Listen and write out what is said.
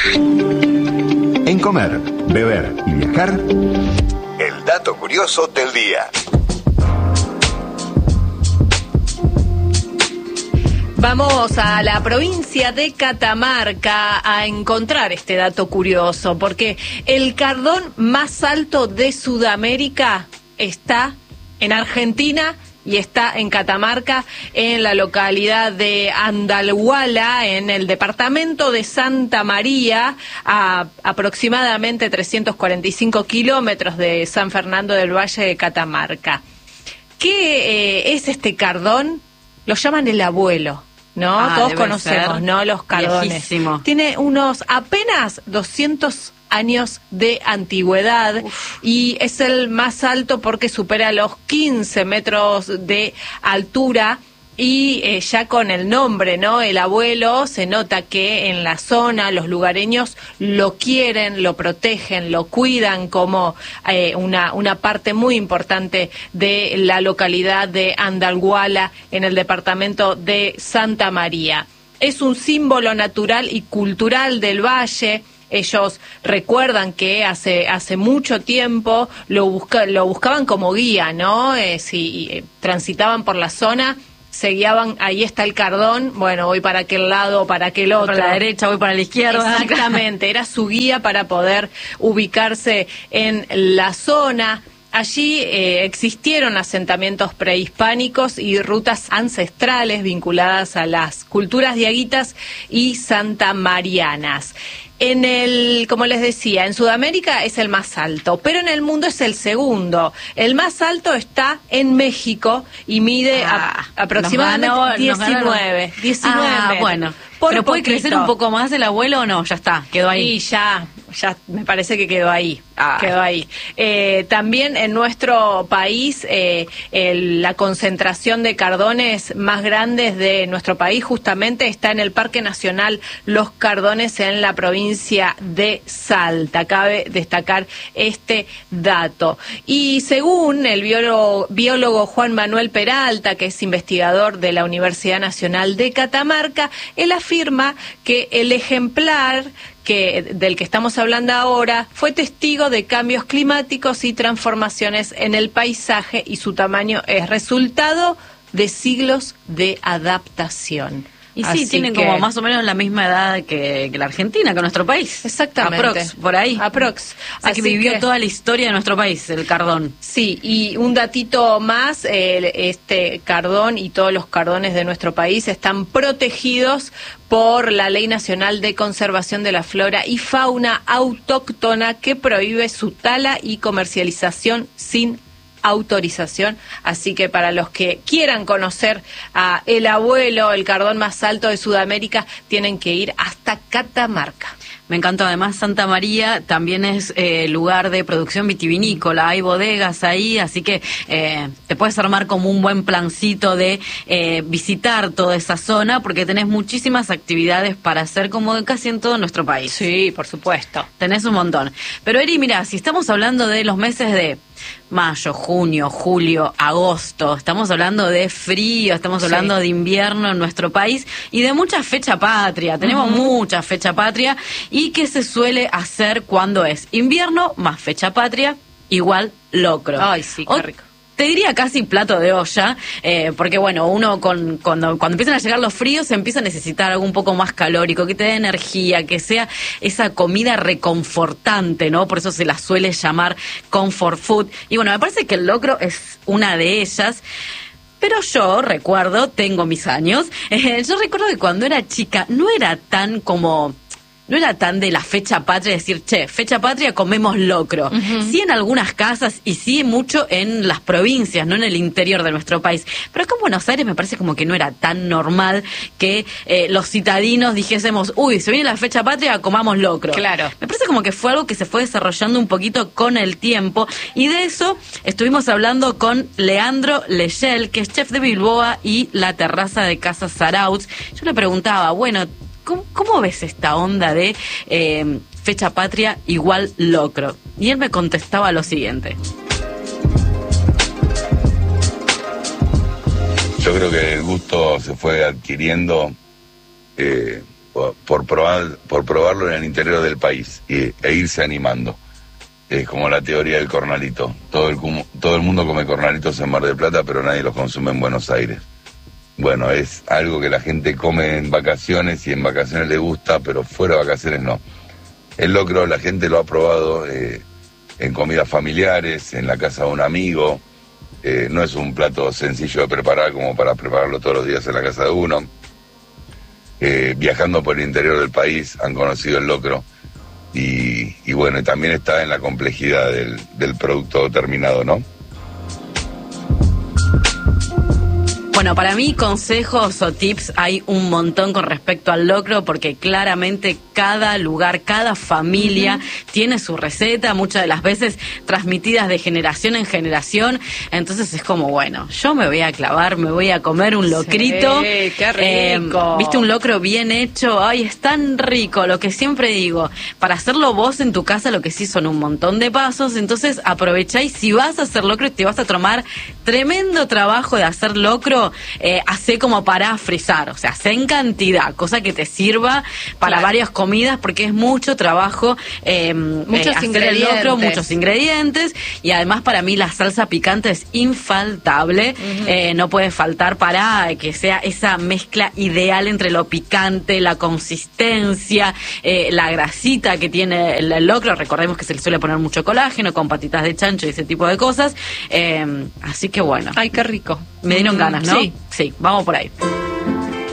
En comer, beber y viajar, el dato curioso del día. Vamos a la provincia de Catamarca a encontrar este dato curioso, porque el cardón más alto de Sudamérica está en Argentina y está en Catamarca, en la localidad de Andalhuala, en el departamento de Santa María, a aproximadamente 345 kilómetros de San Fernando del Valle de Catamarca. ¿Qué es este cardón? Lo llaman el abuelo, ¿no? Todos conocemos, ¿no? Los cardones. Viejísimo. Tiene unos apenas 200 años de antigüedad. Y es el más alto porque supera los 15 metros de altura. Y ya con el nombre, ¿no? El abuelo, se nota que en la zona los lugareños lo quieren, lo protegen, lo cuidan como una parte muy importante de la localidad de Andalhuala, en el departamento de Santa María. Es un símbolo natural y cultural del valle. Ellos recuerdan que hace mucho tiempo lo buscaban como guía, ¿no? Si transitaban por la zona, se guiaban, ahí está el cardón, bueno, voy para aquel lado, para aquel otro. Para la derecha, voy para la izquierda. Exactamente, era su guía para poder ubicarse en la zona. Allí existieron asentamientos prehispánicos y rutas ancestrales vinculadas a las culturas diaguitas y santamarianas. Como les decía, en Sudamérica es el más alto, pero en el mundo es el segundo. El más alto está en México y mide aproximadamente 19 metros. Bueno. ¿Pero puede crecer un poco más el abuelo o no? Ya está, quedó ahí. Y ya me parece que quedó ahí. Quedó ahí. También en nuestro país, la concentración de cardones más grandes de nuestro país justamente está en el Parque Nacional Los Cardones, en la provincia de Salta. Cabe destacar este dato. Y según el biólogo Juan Manuel Peralta, que es investigador de la Universidad Nacional de Catamarca, él afirma que el ejemplar del que estamos hablando ahora fue testigo de cambios climáticos y transformaciones en el paisaje, y su tamaño es resultado de siglos de adaptación. Y sí, tienen como más o menos la misma edad que la Argentina, que nuestro país. Exactamente. Aprox, por ahí. Aprox. O sea, que vivió toda la historia de nuestro país, el cardón. Sí, y un datito más, este cardón y todos los cardones de nuestro país están protegidos por la Ley Nacional de Conservación de la Flora y Fauna Autóctona, que prohíbe su tala y comercialización sin autorización. Así que para los que quieran conocer a el abuelo, el cardón más alto de Sudamérica, tienen que ir hasta Catamarca. Me encantó. Además, Santa María también es lugar de producción vitivinícola. Hay bodegas ahí, así que te puedes armar como un buen plancito de visitar toda esa zona, porque tenés muchísimas actividades para hacer, como casi en todo nuestro país. Sí, por supuesto. Tenés un montón. Pero, Eri, mira, si estamos hablando de los meses de mayo, junio, julio, agosto, estamos hablando de frío, estamos hablando de invierno en nuestro país y de mucha fecha patria. Tenemos mucha fecha patria. ¿Y qué se suele hacer cuando es invierno más fecha patria? Igual locro. Ay, sí, qué rico. Te diría casi plato de olla, porque bueno, uno cuando empiezan a llegar los fríos se empieza a necesitar algo un poco más calórico, que te dé energía, que sea esa comida reconfortante, ¿no? Por eso se la suele llamar comfort food. Y bueno, me parece que el locro es una de ellas. Pero yo recuerdo, tengo mis años, yo recuerdo que cuando era chica no era tan de la fecha patria, decir, che, fecha patria, comemos locro. Sí, en algunas casas y sí mucho en las provincias, no en el interior de nuestro país. Pero acá en Buenos Aires me parece como que no era tan normal que los citadinos dijésemos, uy, se viene la fecha patria, comamos locro. Claro. Me parece como que fue algo que se fue desarrollando un poquito con el tiempo, y de eso estuvimos hablando con Leandro Leyel, que es chef de Bilboa y la terraza de Casa Zarautz. Yo le preguntaba, bueno, ¿cómo ves esta onda de fecha patria igual locro? Y él me contestaba lo siguiente. Yo creo que el gusto se fue adquiriendo por probarlo en el interior del país e irse animando. Es como la teoría del cornalito. Todo el mundo come cornalitos en Mar del Plata, pero nadie los consume en Buenos Aires. Bueno, es algo que la gente come en vacaciones y en vacaciones le gusta, pero fuera de vacaciones no. El locro la gente lo ha probado en comidas familiares, en la casa de un amigo. No es un plato sencillo de preparar como para prepararlo todos los días en la casa de uno. Viajando por el interior del país han conocido el locro. Y bueno, también está en la complejidad del producto terminado, ¿no? Bueno, para mí consejos o tips hay un montón con respecto al locro, porque claramente cada lugar, cada familia tiene su receta, muchas de las veces transmitidas de generación en generación. Entonces es como, bueno, yo me voy a clavar, me voy a comer un locrito. Sí, qué rico. ¿Viste? Un locro bien hecho. Ay, es tan rico. Lo que siempre digo, para hacerlo vos en tu casa, lo que sí son un montón de pasos. Entonces aprovecháis, si vas a hacer locro y te vas a tomar tremendo trabajo de hacer locro, hacé como para frizar, o sea, hacé en cantidad, cosa que te sirva para varias comidas, porque es mucho trabajo muchos hacer el locro, muchos ingredientes, y además para mí la salsa picante es infaltable. No puede faltar para que sea esa mezcla ideal entre lo picante, la consistencia, la grasita que tiene el locro. Recordemos que se le suele poner mucho colágeno con patitas de chancho y ese tipo de cosas, así que bueno. Ay, qué rico. Me dieron ganas, ¿no? Sí. Sí, vamos por ahí.